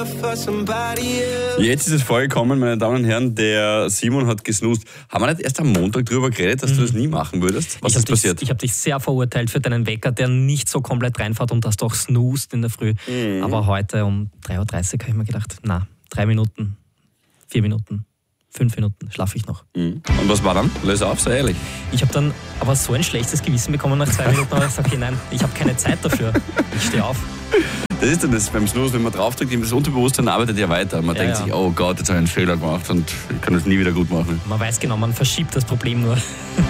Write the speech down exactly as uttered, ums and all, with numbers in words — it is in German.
Jetzt ist es vorgekommen, meine Damen und Herren, der Simon hat gesnoost. Haben wir nicht erst am Montag drüber geredet, dass mhm. du das nie machen würdest? Was ich ist passiert? Dich, ich habe dich sehr verurteilt für deinen Wecker, der nicht so komplett reinfährt und dass du auch snoost in der Früh. Mhm. Aber heute um drei Uhr dreißig habe ich mir gedacht, na, drei Minuten, vier Minuten, fünf Minuten schlafe ich noch. Mhm. Und was war dann? Löse auf, sei ehrlich. Ich habe dann aber so ein schlechtes Gewissen bekommen nach zwei Minuten, aber ich sage, okay, nein, ich habe keine Zeit dafür. Ich stehe auf. Das ist dann das beim Snooze, wenn man draufdrückt, das Unterbewusstsein arbeitet ja weiter. Man ja, denkt ja. sich, oh Gott, jetzt habe ich einen Fehler gemacht und ich kann das nie wieder gut machen. Man weiß genau, man verschiebt das Problem nur.